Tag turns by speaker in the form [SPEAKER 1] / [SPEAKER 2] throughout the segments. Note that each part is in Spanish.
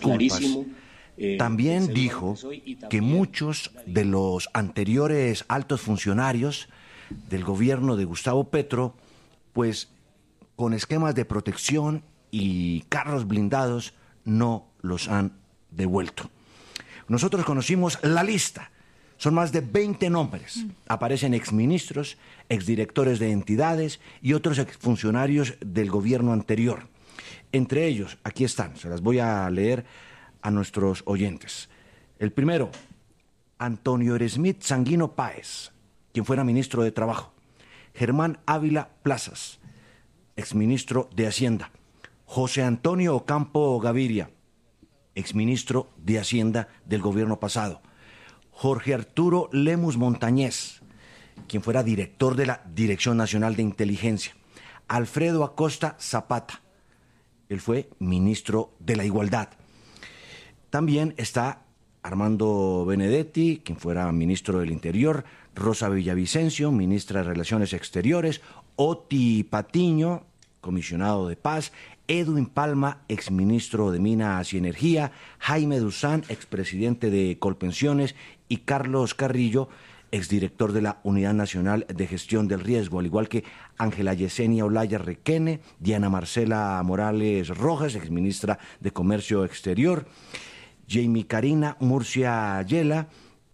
[SPEAKER 1] disculpas, también dijo que muchos de los anteriores altos funcionarios del gobierno de Gustavo Petro, pues con esquemas de protección y carros blindados, no los han devuelto. Nosotros conocimos la lista. Son más de 20 nombres. Aparecen exministros, exdirectores de entidades y otros exfuncionarios del gobierno anterior. Entre ellos, aquí están, se las voy a leer a nuestros oyentes. El primero, Antonio Eresmit Sanguino Páez, quien fuera ministro de Trabajo. Germán Ávila Plazas, exministro de Hacienda. José Antonio Ocampo Gaviria, exministro de Hacienda del gobierno pasado. Jorge Arturo Lemus Montañez, quien fuera director de la Dirección Nacional de Inteligencia. Alfredo Acosta Zapata, él fue ministro de la Igualdad. También está Armando Benedetti, quien fuera ministro del Interior. Rosa Villavicencio, ministra de Relaciones Exteriores. Oti Patiño, comisionado de Paz. Edwin Palma, exministro de Minas y Energía. Jaime Duzán, expresidente de Colpensiones. Y Carlos Carrillo, exdirector de la Unidad Nacional de Gestión del Riesgo, al igual que Ángela Yesenia Olaya Requene, Diana Marcela Morales Rojas, exministra de Comercio Exterior, Jamie Karina Murcia Ayala,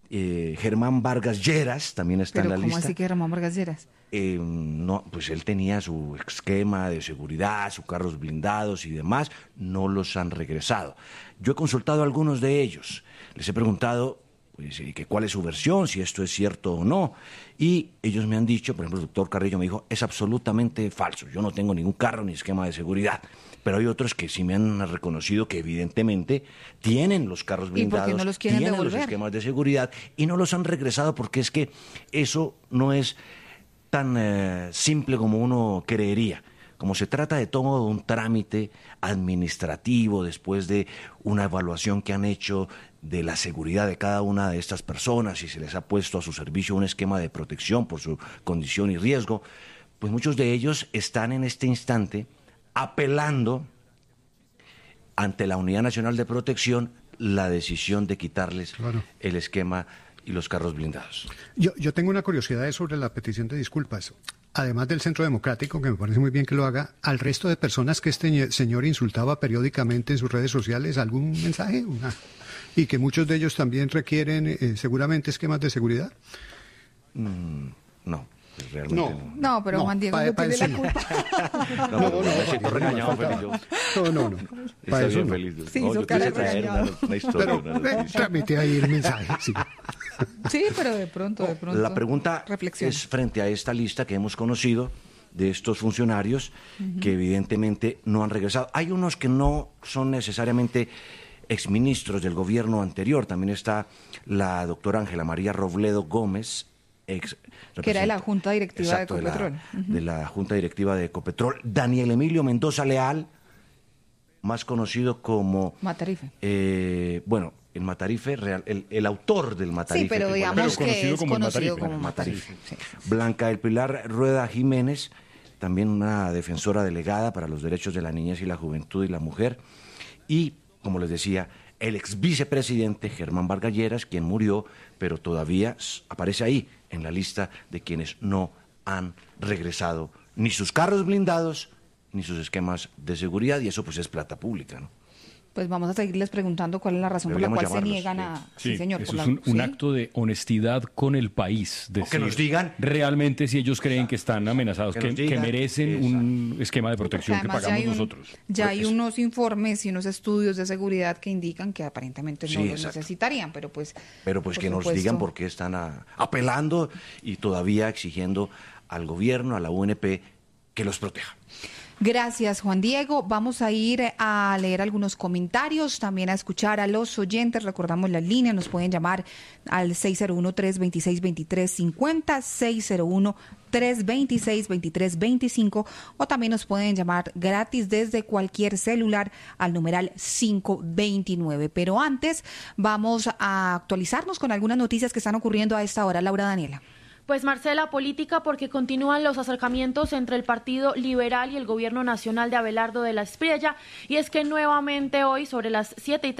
[SPEAKER 1] Germán Vargas Lleras, también está en la lista.
[SPEAKER 2] ¿Cómo así que Germán Vargas Lleras?
[SPEAKER 1] No, pues él tenía su esquema de seguridad, sus carros blindados y demás, no los han regresado. Yo he consultado a algunos de ellos, les he preguntado que cuál es su versión, si esto es cierto o no, y ellos me han dicho, por ejemplo, el doctor Carrillo me dijo, es absolutamente falso, yo no tengo ningún carro ni esquema de seguridad, pero hay otros que sí me han reconocido que evidentemente tienen los carros blindados,
[SPEAKER 2] ¿y por qué no los quieren
[SPEAKER 1] tienen
[SPEAKER 2] devolver?
[SPEAKER 1] los esquemas de seguridad y no los han regresado porque es que eso no es tan simple como uno creería. Como se trata de todo un trámite administrativo después de una evaluación que han hecho de la seguridad de cada una de estas personas y se les ha puesto a su servicio un esquema de protección por su condición y riesgo, pues muchos de ellos están en este instante apelando ante la Unidad Nacional de Protección la decisión de quitarles el esquema y los carros blindados.
[SPEAKER 3] Yo tengo una curiosidad sobre la petición de disculpas. Además del Centro Democrático, que me parece muy bien que lo haga, al resto de personas que este señor insultaba periódicamente en sus redes sociales, ¿algún mensaje? Y que muchos de ellos también requieren seguramente esquemas de seguridad.
[SPEAKER 1] No. Realmente no.
[SPEAKER 2] No, pero Juan Diego no tiene la culpa.
[SPEAKER 1] Me siento regañado, feliz.
[SPEAKER 3] No.
[SPEAKER 1] Está bien feliz.
[SPEAKER 2] Sí, hizo cara de regañado.
[SPEAKER 1] Una historia.
[SPEAKER 3] Tramite ahí el mensaje, sí.
[SPEAKER 2] Sí, pero de pronto.
[SPEAKER 1] La pregunta es frente a esta lista que hemos conocido de estos funcionarios que evidentemente no han regresado. Hay unos que no son necesariamente exministros del gobierno anterior. También está la doctora Ángela María Robledo Gómez,
[SPEAKER 2] que era de la Junta Directiva de Ecopetrol.
[SPEAKER 1] De la Junta Directiva de Ecopetrol. Daniel Emilio Mendoza Leal, más conocido como...
[SPEAKER 2] Matarife.
[SPEAKER 1] El Matarife, el autor del Matarife.
[SPEAKER 2] Sí, pero digamos que es conocido como Matarife. Sí.
[SPEAKER 1] Blanca del Pilar Rueda Jiménez, también una defensora delegada para los derechos de la niñez y la juventud y la mujer. Y, como les decía, el ex vicepresidente Germán Vargas Lleras, quien murió, pero todavía aparece ahí en la lista de quienes no han regresado ni sus carros blindados ni sus esquemas de seguridad, y eso pues es plata pública, ¿no?
[SPEAKER 2] Pues vamos a seguirles preguntando cuál es la razón por la cual se niegan a...
[SPEAKER 4] Sí,
[SPEAKER 2] señor.
[SPEAKER 4] Eso es un acto de honestidad con el país. Decir,
[SPEAKER 1] que nos digan
[SPEAKER 4] realmente si ellos creen que están amenazados, que merecen un esquema de protección que pagamos nosotros.
[SPEAKER 2] Ya hay unos informes y unos estudios de seguridad que indican que aparentemente no los necesitarían, pero pues
[SPEAKER 1] que nos digan por qué están apelando y todavía exigiendo al gobierno, a la UNP, que los proteja.
[SPEAKER 2] Gracias, Juan Diego. Vamos a ir a leer algunos comentarios, también a escuchar a los oyentes. Recordamos la línea, nos pueden llamar al 601-326-2350, 601-326-2325, o también nos pueden llamar gratis desde cualquier celular al numeral 529. Pero antes vamos a actualizarnos con algunas noticias que están ocurriendo a esta hora. Laura Daniela.
[SPEAKER 5] Pues Marcela, política porque continúan los acercamientos entre el Partido Liberal y el Gobierno Nacional de Abelardo de la Espriella, y es que nuevamente hoy sobre las 7:30